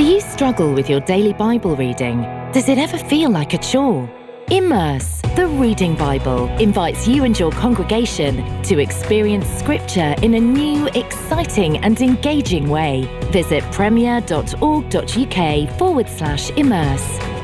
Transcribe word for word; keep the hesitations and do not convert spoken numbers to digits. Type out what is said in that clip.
you struggle with your daily Bible reading? Does it ever feel like a chore? Immerse, the Reading Bible, invites you and your congregation to experience Scripture in a new, exciting and engaging way. Visit premier.org.uk forward slash immerse.